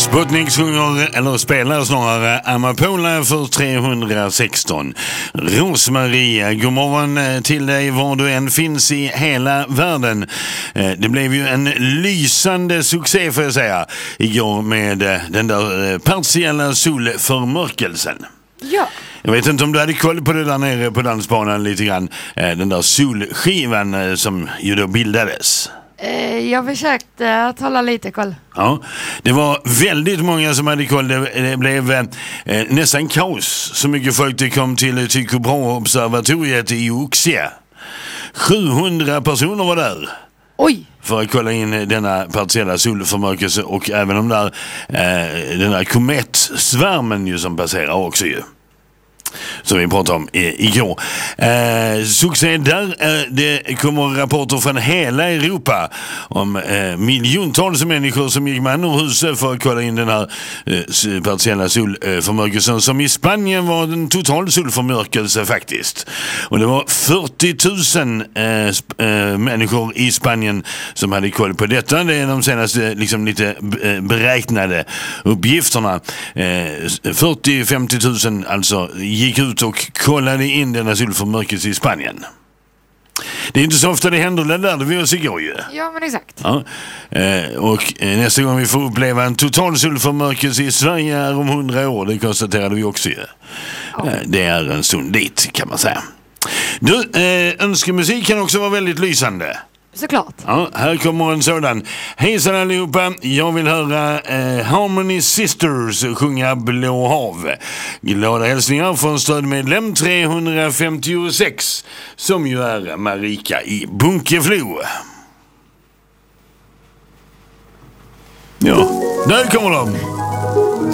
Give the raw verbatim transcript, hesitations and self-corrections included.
Sputnik sjunger, eller spelar snarare, Amapola för trehundrasexton. Rosmaria, god morgon till dig var du än finns i hela världen. Det blev ju en lysande succé får jag säga igår med den där partiella solförmörkelsen. Ja. Jag vet inte om du hade koll på det där nere på dansbanan lite grann. Den där solskivan som ju då bildades. Jag försökte att hålla lite koll. Ja, det var väldigt många som hade koll. Det, det blev eh, nästan kaos. Så mycket folk det kom till Tycho Brahe-observatoriet i Oxie. sjuhundra personer var där. Oj! För att kolla in denna partiella solförmörkelse och även de där, eh, den där kometsvärmen ju som passerar också ju. Som vi pratade om i, igår. Eh, succé där. Eh, det kommer rapporter från hela Europa om eh, miljontals människor som gick man ur huset för att kolla in den här eh, partiella solförmörkelsen. Eh, som i Spanien var en total solförmörkelse faktiskt. Och det var fyrtio tusen eh, sp- eh, människor i Spanien som hade koll på detta. Det är de senaste liksom, lite eh, beräknade uppgifterna. Eh, fyrtio till femtio tusen alltså gick ut och kollade in denna solförmörkelse i Spanien. Det är inte så ofta det händer det där, det vi oss igår ju. Ja, men exakt. Ja. Eh, och eh, nästa gång vi får uppleva en total solförmörkelse i Sverige är om hundra år, det konstaterade vi också ju. Ja. Eh, det är en stund dit kan man säga. Du, eh, önskemusik kan också vara väldigt lysande. Såklart. Ja, här kommer en sådan. Hejsan allihopa, jag vill höra eh, Harmony Sisters sjunga Blå hav. Glada hälsningar från stödmedlem trehundrafemtiosex som ju är Marika i Bunkeflo. Ja, där kommer de.